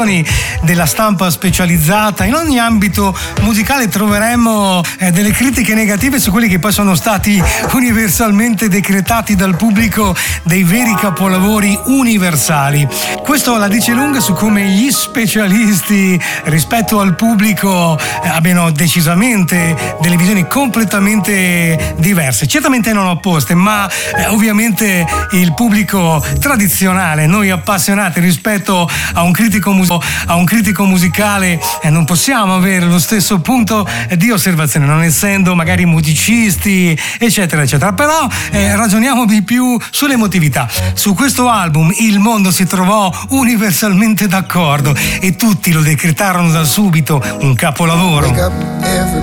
della stampa specializzata. In ogni ambito musicale troveremo delle critiche negative su quelli che poi sono stati universalmente decretati dal pubblico dei veri capolavori universali. Questo la dice lunga su come gli specialisti rispetto al pubblico abbiano decisamente delle visioni completamente diverse, certamente non opposte, ma ovviamente il pubblico tradizionale, noi appassionati rispetto a un critico musicale non possiamo avere lo stesso punto di osservazione, non essendo magari musicisti eccetera eccetera, però ragioniamo di più sull'emotività. Su questo album il mondo si trovò universalmente d'accordo e tutti lo decretarono da subito un capolavoro.